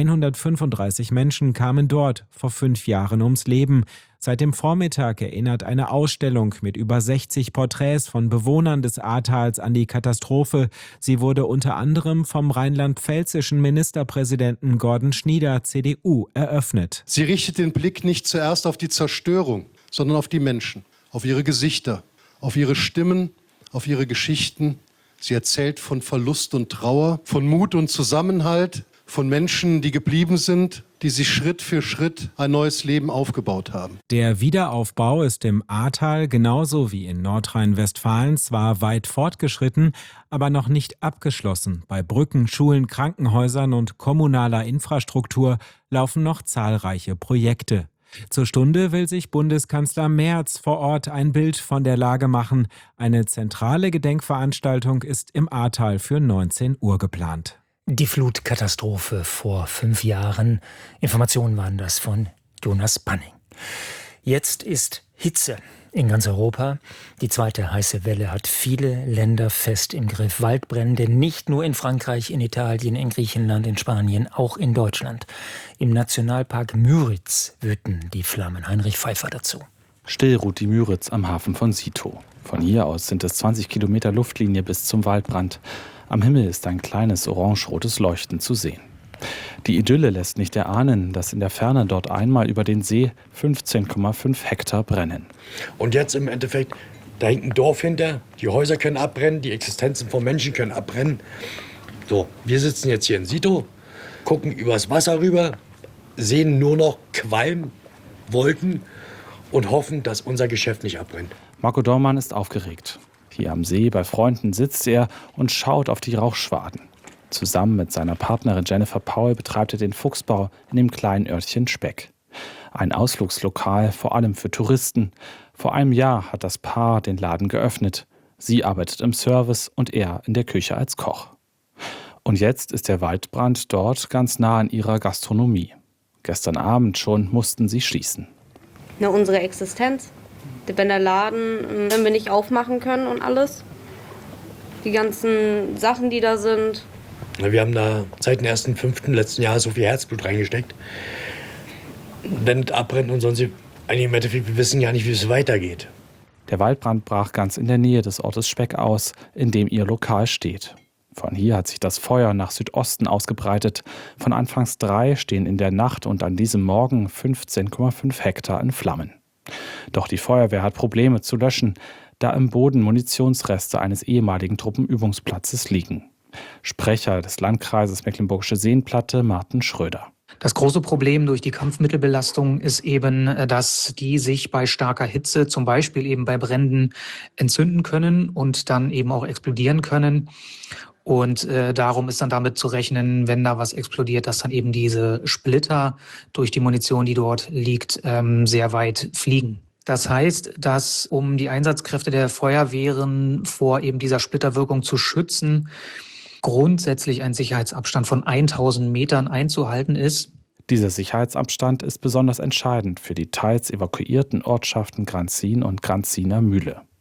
135 Menschen kamen dort vor 5 Jahren ums Leben. Seit dem Vormittag erinnert eine Ausstellung mit über 60 Porträts von Bewohnern des Ahrtals an die Katastrophe. Sie wurde unter anderem vom rheinland-pfälzischen Ministerpräsidenten Gordon Schnieder, CDU, eröffnet. Sie richtet den Blick nicht zuerst auf die Zerstörung, sondern auf die Menschen, auf ihre Gesichter, auf ihre Stimmen, auf ihre Geschichten. Sie erzählt von Verlust und Trauer, von Mut und Zusammenhalt, von Menschen, die geblieben sind, die sich Schritt für Schritt ein neues Leben aufgebaut haben. Der Wiederaufbau ist im Ahrtal genauso wie in Nordrhein-Westfalen zwar weit fortgeschritten, aber noch nicht abgeschlossen. Bei Brücken, Schulen, Krankenhäusern und kommunaler Infrastruktur laufen noch zahlreiche Projekte. Zur Stunde will sich Bundeskanzler Merz vor Ort ein Bild von der Lage machen. Eine zentrale Gedenkveranstaltung ist im Ahrtal für 19 Uhr geplant. Die Flutkatastrophe vor 5 Jahren. Informationen waren das von Jonas Banning. Jetzt ist Hitze in ganz Europa. Die zweite heiße Welle hat viele Länder fest im Griff. Waldbrände nicht nur in Frankreich, in Italien, in Griechenland, in Spanien, auch in Deutschland. Im Nationalpark Müritz wüten die Flammen. Heinrich Pfeiffer dazu. Still ruht die Müritz am Hafen von Sito. Von hier aus sind es 20 Kilometer Luftlinie bis zum Waldbrand. Am Himmel ist ein kleines orange-rotes Leuchten zu sehen. Die Idylle lässt nicht erahnen, dass in der Ferne dort einmal über den See 15,5 Hektar brennen. Und jetzt im Endeffekt, da hängt ein Dorf hinter, die Häuser können abbrennen, die Existenzen von Menschen können abbrennen. So, wir sitzen jetzt hier in Sito, gucken übers Wasser rüber, sehen nur noch Qualm, Wolken und hoffen, dass unser Geschäft nicht abbrennt. Marco Dormann ist aufgeregt. Hier am See bei Freunden sitzt er und schaut auf die Rauchschwaden. Zusammen mit seiner Partnerin Jennifer Paul betreibt er den Fuchsbau in dem kleinen Örtchen Speck. Ein Ausflugslokal, vor allem für Touristen. Vor einem Jahr hat das Paar den Laden geöffnet. Sie arbeitet im Service und er in der Küche als Koch. Und jetzt ist der Waldbrand dort ganz nah an ihrer Gastronomie. Gestern Abend schon mussten sie schließen. Unsere Existenz, wenn der Laden, wenn wir nicht aufmachen können und alles. Die ganzen Sachen, die da sind. Wir haben da seit dem 1.5. letzten Jahr so viel Herzblut reingesteckt. Wenn es abbrennt und sonst, eigentlich im Endeffekt, wir wissen ja nicht, wie es weitergeht. Der Waldbrand brach ganz in der Nähe des Ortes Speck aus, in dem ihr Lokal steht. Von hier hat sich das Feuer nach Südosten ausgebreitet. Von anfangs 3 stehen in der Nacht und an diesem Morgen 15,5 Hektar in Flammen. Doch die Feuerwehr hat Probleme zu löschen, da im Boden Munitionsreste eines ehemaligen Truppenübungsplatzes liegen. Sprecher des Landkreises Mecklenburgische Seenplatte, Martin Schröder. Das große Problem durch die Kampfmittelbelastung ist eben, dass die sich bei starker Hitze, zum Beispiel eben bei Bränden, entzünden können und dann eben auch explodieren können. Und darum ist dann damit zu rechnen, wenn da was explodiert, dass dann eben diese Splitter durch die Munition, die dort liegt, sehr weit fliegen. Das heißt, dass um die Einsatzkräfte der Feuerwehren vor eben dieser Splitterwirkung zu schützen, grundsätzlich ein Sicherheitsabstand von 1000 Metern einzuhalten ist. Dieser Sicherheitsabstand ist besonders entscheidend für die teils evakuierten Ortschaften Granzin und Granziner Mühle.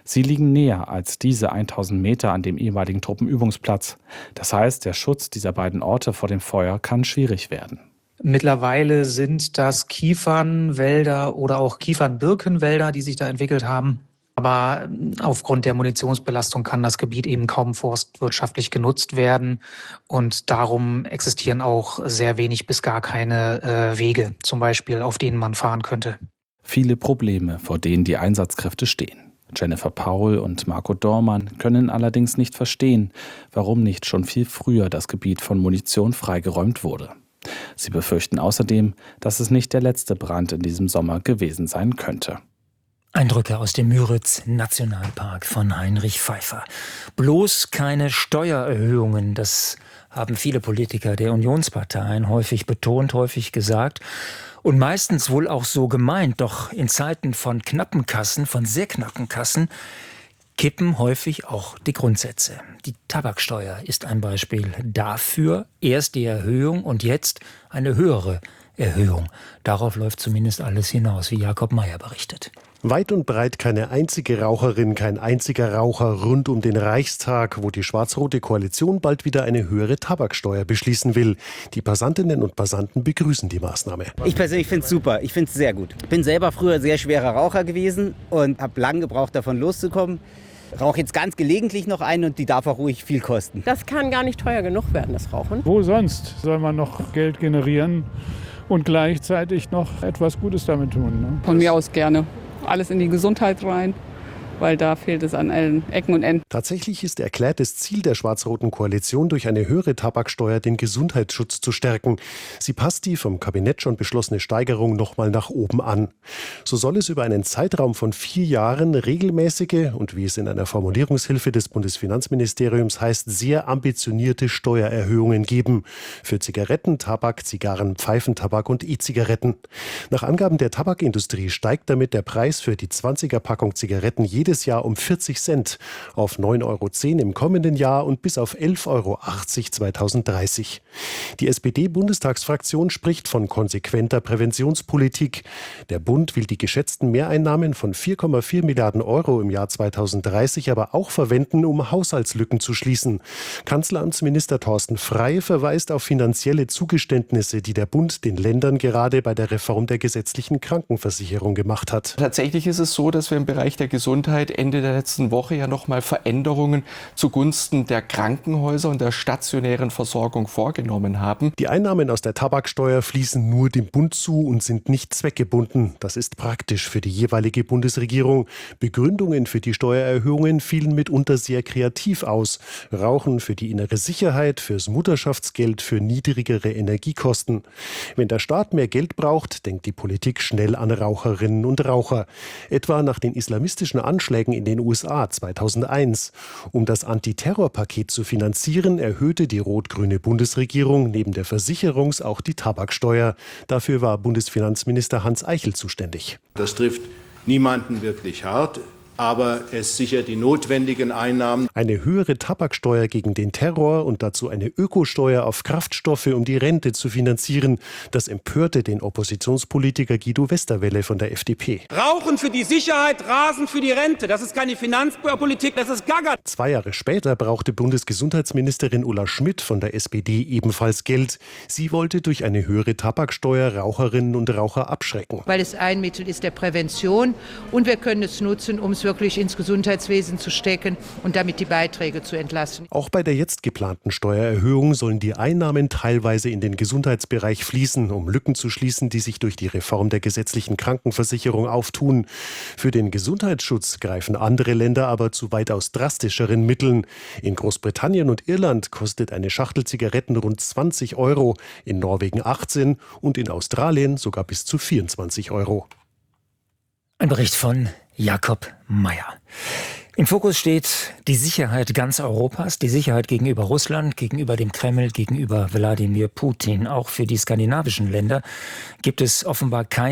Sie liegen näher als diese 1000 Meter an dem ehemaligen Truppenübungsplatz. Das heißt, der Schutz dieser beiden Orte vor dem Feuer kann schwierig werden. Mittlerweile sind das Kiefernwälder oder auch Kiefernbirkenwälder, die sich da entwickelt haben. Aber aufgrund der Munitionsbelastung kann das Gebiet eben kaum forstwirtschaftlich genutzt werden. Und darum existieren auch sehr wenig bis gar keine Wege, zum Beispiel, auf denen man fahren könnte. Viele Probleme, vor denen die Einsatzkräfte stehen. Jennifer Paul und Marco Dormann können allerdings nicht verstehen, warum nicht schon viel früher das Gebiet von Munition freigeräumt wurde. Sie befürchten außerdem, dass es nicht der letzte Brand in diesem Sommer gewesen sein könnte. Eindrücke aus dem Müritz-Nationalpark von Heinrich Pfeiffer. Bloß keine Steuererhöhungen, das haben viele Politiker der Unionsparteien häufig betont, häufig gesagt. Und meistens wohl auch so gemeint, doch in Zeiten von knappen Kassen, von sehr knappen Kassen, kippen häufig auch die Grundsätze. Die Tabaksteuer ist ein Beispiel dafür. Erst die Erhöhung und jetzt eine höhere Erhöhung. Darauf läuft zumindest alles hinaus, wie Jakob Mayer berichtet. Weit und breit keine einzige Raucherin, kein einziger Raucher rund um den Reichstag, wo die schwarz-rote Koalition bald wieder eine höhere Tabaksteuer beschließen will. Die Passantinnen und Passanten begrüßen die Maßnahme. Ich persönlich finde es super, ich finde es sehr gut. Ich bin selber früher sehr schwerer Raucher gewesen und habe lange gebraucht, davon loszukommen. Rauche jetzt ganz gelegentlich noch einen und die darf auch ruhig viel kosten. Das kann gar nicht teuer genug werden, das Rauchen. Wo sonst soll man noch Geld generieren und gleichzeitig noch etwas Gutes damit tun? Ne? Von mir aus gerne. Alles in die Gesundheit rein, weil da fehlt es an allen Ecken und Enden. Tatsächlich ist erklärtes Ziel der schwarz-roten Koalition, durch eine höhere Tabaksteuer den Gesundheitsschutz zu stärken. Sie passt die vom Kabinett schon beschlossene Steigerung nochmal nach oben an. So soll es über einen Zeitraum von 4 Jahren regelmäßige und, wie es in einer Formulierungshilfe des Bundesfinanzministeriums heißt, sehr ambitionierte Steuererhöhungen geben. Für Zigaretten, Tabak, Zigarren, Pfeifentabak und E-Zigaretten. Nach Angaben der Tabakindustrie steigt damit der Preis für die 20er-Packung Zigaretten jedes Jahr um 40 Cent auf 9,10 € im kommenden Jahr und bis auf 11,80 € 2030. Die SPD-Bundestagsfraktion spricht von konsequenter Präventionspolitik. Der Bund will die geschätzten Mehreinnahmen von 4,4 Milliarden € im Jahr 2030 aber auch verwenden, um Haushaltslücken zu schließen. Kanzleramtsminister Thorsten Frey verweist auf finanzielle Zugeständnisse, die der Bund den Ländern gerade bei der Reform der gesetzlichen Krankenversicherung gemacht hat. Tatsächlich ist es so, dass wir im Bereich der Gesundheit Ende der letzten Woche ja nochmal Veränderungen zugunsten der Krankenhäuser und der stationären Versorgung vorgenommen haben. Die Einnahmen aus der Tabaksteuer fließen nur dem Bund zu und sind nicht zweckgebunden. Das ist praktisch für die jeweilige Bundesregierung. Begründungen für die Steuererhöhungen fielen mitunter sehr kreativ aus. Rauchen für die innere Sicherheit, fürs Mutterschaftsgeld, für niedrigere Energiekosten. Wenn der Staat mehr Geld braucht, denkt die Politik schnell an Raucherinnen und Raucher. Etwa nach den islamistischen Anschlägen in den USA 2001. Um das Antiterrorpaket zu finanzieren, erhöhte die rot-grüne Bundesregierung neben der Versicherungs- auch die Tabaksteuer. Dafür war Bundesfinanzminister Hans Eichel zuständig. Das trifft niemanden wirklich hart. Aber es sichert die notwendigen Einnahmen. Eine höhere Tabaksteuer gegen den Terror und dazu eine Ökosteuer auf Kraftstoffe, um die Rente zu finanzieren. Das empörte den Oppositionspolitiker Guido Westerwelle von der FDP. Rauchen für die Sicherheit, Rasen für die Rente. Das ist keine Finanzpolitik, das ist Gaga. 2 Jahre später brauchte Bundesgesundheitsministerin Ulla Schmidt von der SPD ebenfalls Geld. Sie wollte durch eine höhere Tabaksteuer Raucherinnen und Raucher abschrecken. Weil es ein Mittel ist der Prävention und wir können es nutzen, um es wirklich ins Gesundheitswesen zu stecken und damit die Beiträge zu entlasten. Auch bei der jetzt geplanten Steuererhöhung sollen die Einnahmen teilweise in den Gesundheitsbereich fließen, um Lücken zu schließen, die sich durch die Reform der gesetzlichen Krankenversicherung auftun. Für den Gesundheitsschutz greifen andere Länder aber zu weitaus drastischeren Mitteln. In Großbritannien und Irland kostet eine Schachtel Zigaretten rund 20 €, in Norwegen 18 und in Australien sogar bis zu 24 €. Ein Bericht von Jakob Mayer. Im Fokus steht die Sicherheit ganz Europas, die Sicherheit gegenüber Russland, gegenüber dem Kreml, gegenüber Wladimir Putin. Auch für die skandinavischen Länder gibt es offenbar keine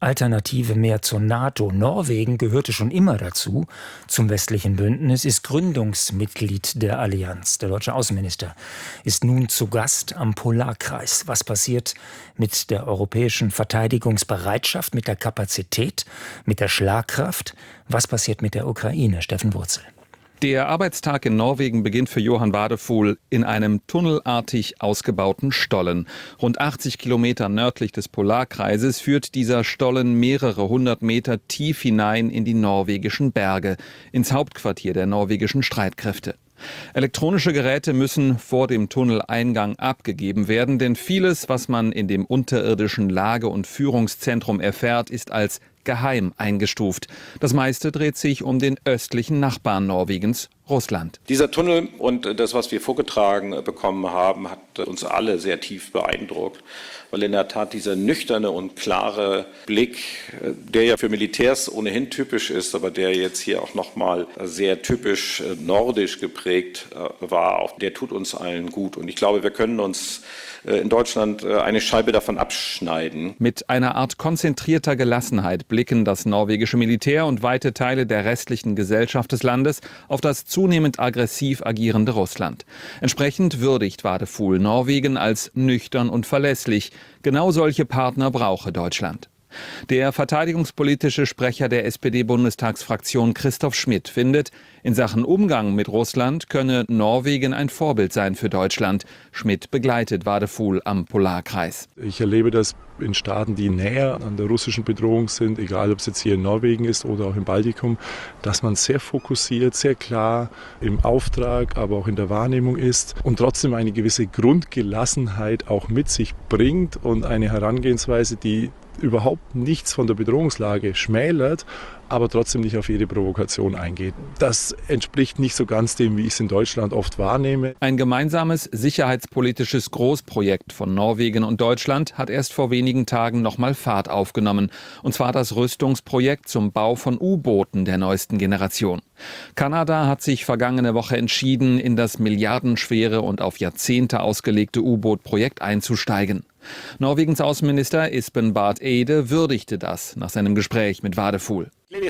Alternative mehr zur NATO. Norwegen gehörte schon immer dazu, zum westlichen Bündnis, ist Gründungsmitglied der Allianz. Der deutsche Außenminister ist nun zu Gast am Polarkreis. Was passiert mit der europäischen Verteidigungsbereitschaft, mit der Kapazität, mit der Schlagkraft? Was passiert mit der Ukraine? Steffen Wurzel. Der Arbeitstag in Norwegen beginnt für Johann Wadefuhl in einem tunnelartig ausgebauten Stollen. Rund 80 Kilometer nördlich des Polarkreises führt dieser Stollen mehrere hundert Meter tief hinein in die norwegischen Berge, ins Hauptquartier der norwegischen Streitkräfte. Elektronische Geräte müssen vor dem Tunneleingang abgegeben werden, denn vieles, was man in dem unterirdischen Lage- und Führungszentrum erfährt, ist als geheim eingestuft. Das meiste dreht sich um den östlichen Nachbarn Norwegens, Russland. Dieser Tunnel und das, was wir vorgetragen bekommen haben, hat uns alle sehr tief beeindruckt, weil in der Tat dieser nüchterne und klare Blick, der ja für Militärs ohnehin typisch ist, aber der jetzt hier auch nochmal sehr typisch nordisch geprägt war, der tut uns allen gut. Und ich glaube, wir können uns in Deutschland eine Scheibe davon abschneiden. Mit einer Art konzentrierter Gelassenheit blicken das norwegische Militär und weite Teile der restlichen Gesellschaft des Landes auf das zunehmend aggressiv agierende Russland. Entsprechend würdigt Wadefuhl Norwegen als nüchtern und verlässlich. Genau solche Partner brauche Deutschland. Der verteidigungspolitische Sprecher der SPD-Bundestagsfraktion Christoph Schmidt findet, in Sachen Umgang mit Russland könne Norwegen ein Vorbild sein für Deutschland. Schmidt begleitet Wadefuhl am Polarkreis. Ich erlebe das in Staaten, die näher an der russischen Bedrohung sind, egal ob es jetzt hier in Norwegen ist oder auch im Baltikum, dass man sehr fokussiert, sehr klar im Auftrag, aber auch in der Wahrnehmung ist und trotzdem eine gewisse Grundgelassenheit auch mit sich bringt und eine Herangehensweise, die überhaupt nichts von der Bedrohungslage schmälert, aber trotzdem nicht auf jede Provokation eingeht. Das entspricht nicht so ganz dem, wie ich es in Deutschland oft wahrnehme. Ein gemeinsames sicherheitspolitisches Großprojekt von Norwegen und Deutschland hat erst vor wenigen Tagen nochmal Fahrt aufgenommen. Und zwar das Rüstungsprojekt zum Bau von U-Booten der neuesten Generation. Kanada hat sich vergangene Woche entschieden, in das milliardenschwere und auf Jahrzehnte ausgelegte U-Boot-Projekt einzusteigen. Norwegens Außenminister Espen Barth Eide würdigte das nach seinem Gespräch mit Wadefuhl.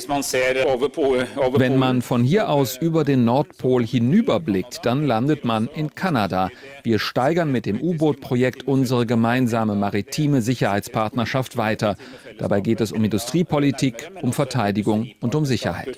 Wenn man von hier aus über den Nordpol hinüberblickt, dann landet man in Kanada. Wir steigern mit dem U-Boot-Projekt unsere gemeinsame maritime Sicherheitspartnerschaft weiter. Dabei geht es um Industriepolitik, um Verteidigung und um Sicherheit.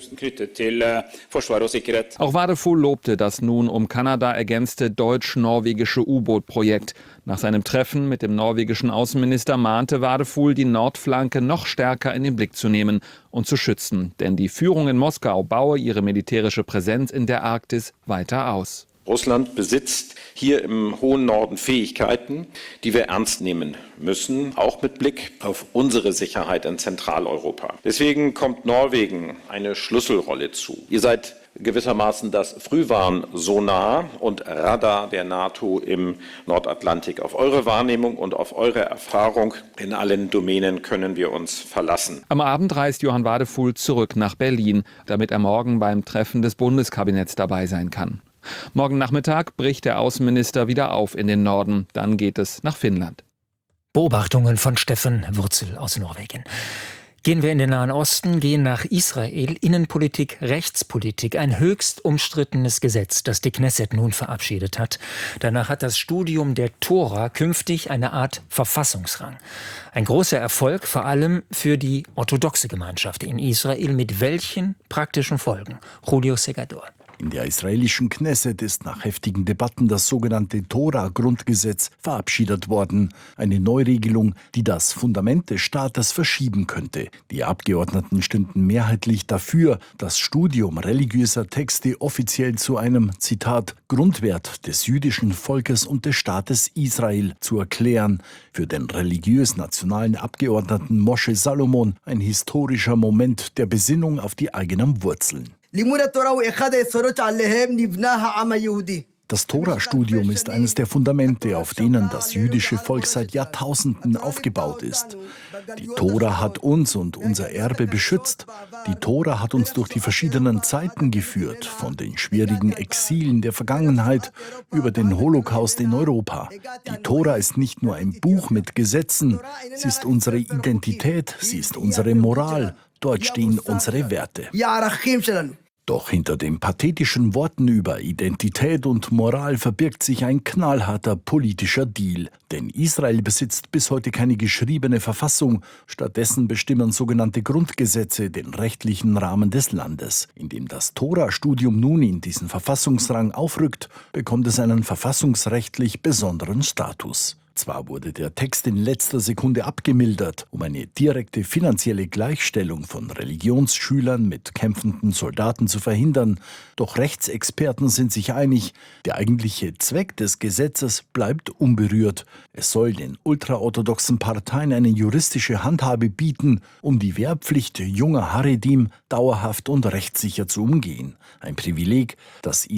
Auch Wadefuhl lobte das nun um Kanada ergänzte deutsch-norwegische U-Boot-Projekt. Nach seinem Treffen mit dem norwegischen Außenminister mahnte Wadefuhl, die Nordflanke noch stärker in den Blick zu nehmen und zu schützen. Denn die Führung in Moskau baue ihre militärische Präsenz in der Arktis weiter aus. Russland besitzt hier im hohen Norden Fähigkeiten, die wir ernst nehmen müssen, auch mit Blick auf unsere Sicherheit in Zentraleuropa. Deswegen kommt Norwegen eine Schlüsselrolle zu. Ihr seid gewissermaßen das Frühwarnsonar und Radar der NATO im Nordatlantik. Auf eure Wahrnehmung und auf eure Erfahrung in allen Domänen können wir uns verlassen. Am Abend reist Johann Wadefuhl zurück nach Berlin, damit er morgen beim Treffen des Bundeskabinetts dabei sein kann. Morgen Nachmittag bricht der Außenminister wieder auf in den Norden. Dann geht es nach Finnland. Beobachtungen von Steffen Wurzel aus Norwegen. Gehen wir in den Nahen Osten, gehen nach Israel. Innenpolitik, Rechtspolitik, ein höchst umstrittenes Gesetz, das die Knesset nun verabschiedet hat. Danach hat das Studium der Tora künftig eine Art Verfassungsrang. Ein großer Erfolg, vor allem für die orthodoxe Gemeinschaft in Israel. Mit welchen praktischen Folgen? Julio Segador. In der israelischen Knesset ist nach heftigen Debatten das sogenannte Tora-Grundgesetz verabschiedet worden. Eine Neuregelung, die das Fundament des Staates verschieben könnte. Die Abgeordneten stimmten mehrheitlich dafür, das Studium religiöser Texte offiziell zu einem, Zitat, Grundwert des jüdischen Volkes und des Staates Israel zu erklären. Für den religiös-nationalen Abgeordneten Moshe Salomon ein historischer Moment der Besinnung auf die eigenen Wurzeln. Das Tora-Studium ist eines der Fundamente, auf denen das jüdische Volk seit Jahrtausenden aufgebaut ist. Die Tora hat uns und unser Erbe beschützt. Die Tora hat uns durch die verschiedenen Zeiten geführt, von den schwierigen Exilen der Vergangenheit über den Holocaust in Europa. Die Tora ist nicht nur ein Buch mit Gesetzen, sie ist unsere Identität, sie ist unsere Moral. Dort stehen unsere Werte. Doch hinter den pathetischen Worten über Identität und Moral verbirgt sich ein knallharter politischer Deal. Denn Israel besitzt bis heute keine geschriebene Verfassung. Stattdessen bestimmen sogenannte Grundgesetze den rechtlichen Rahmen des Landes. Indem das Tora-Studium nun in diesen Verfassungsrang aufrückt, bekommt es einen verfassungsrechtlich besonderen Status. Zwar wurde der Text in letzter Sekunde abgemildert, um eine direkte finanzielle Gleichstellung von Religionsschülern mit kämpfenden Soldaten zu verhindern, doch Rechtsexperten sind sich einig, der eigentliche Zweck des Gesetzes bleibt unberührt. Es soll den ultraorthodoxen Parteien eine juristische Handhabe bieten, um die Wehrpflicht junger Haredim dauerhaft und rechtssicher zu umgehen. Ein Privileg, das